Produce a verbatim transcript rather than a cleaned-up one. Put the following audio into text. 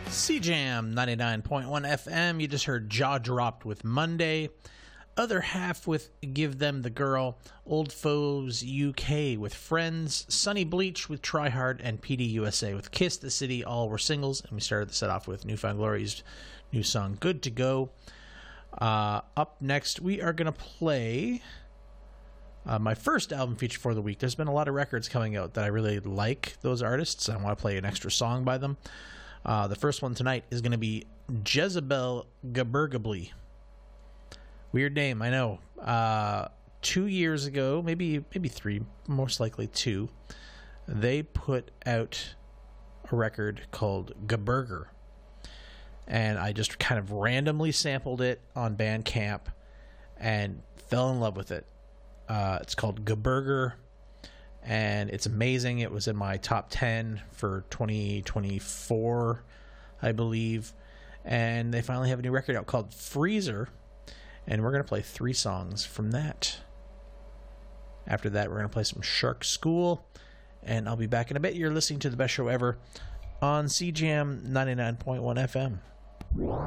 C Jam ninety-nine point one F M. You just heard Jaw Dropped with Monday. Other half with Give Them the Girl. Old Foes U K with Friends. Sunny Bleach with Try Hard. And P D U S A with Kiss the City. All were singles. And we started the set off with Newfound Glory's new song, Good to Go. Uh, up next, we are going to play uh, my first album feature for the week. There's been a lot of records coming out that I really like those artists. I want to play an extra song by them. Uh, the first one tonight is going to be Jezebel Gabergably. Weird name, I know. Uh, two years ago, maybe maybe three, most likely two, they put out a record called Gaburger. And I just kind of randomly sampled it on Bandcamp and fell in love with it. Uh, it's called Gaburger, and it's amazing. It was in my top ten for twenty twenty-four, I believe. And they finally have a new record out called Freezer, and we're going to play three songs from that. After that, we're going to play some Shark School, and I'll be back in a bit. You're listening to the best show ever on C Jam ninety-nine point one F M.